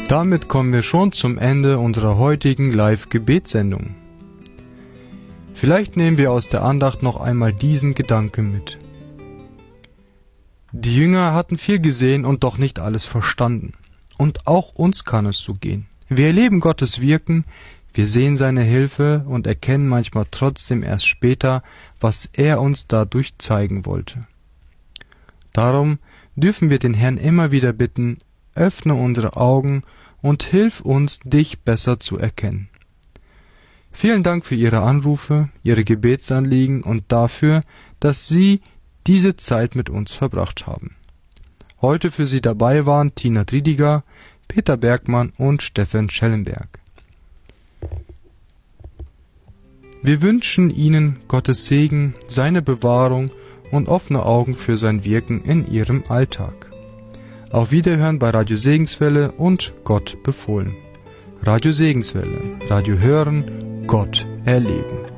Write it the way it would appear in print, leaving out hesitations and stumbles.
Damit kommen wir schon zum Ende unserer heutigen Live-Gebetssendung. Vielleicht nehmen wir aus der Andacht noch einmal diesen Gedanken mit. Die Jünger hatten viel gesehen und doch nicht alles verstanden. Und auch uns kann es so gehen. Wir erleben Gottes Wirken, wir sehen seine Hilfe und erkennen manchmal trotzdem erst später, was er uns dadurch zeigen wollte. Darum dürfen wir den Herrn immer wieder bitten, öffne unsere Augen und hilf uns, dich besser zu erkennen. Vielen Dank für Ihre Anrufe, Ihre Gebetsanliegen und dafür, dass Sie diese Zeit mit uns verbracht haben. Heute für Sie dabei waren Tina Triediger, Peter Bergmann und Steffen Schellenberg. Wir wünschen Ihnen Gottes Segen, seine Bewahrung und offene Augen für sein Wirken in Ihrem Alltag. Auf Wiederhören bei Radio Segenswelle und Gott befohlen. Radio Segenswelle. Radio hören, Gott erleben.